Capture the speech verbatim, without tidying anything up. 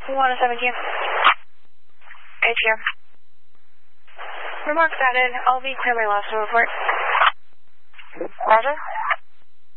one oh seven Q. A T R. Remarks added. I'll be clearly lost to report. Roger.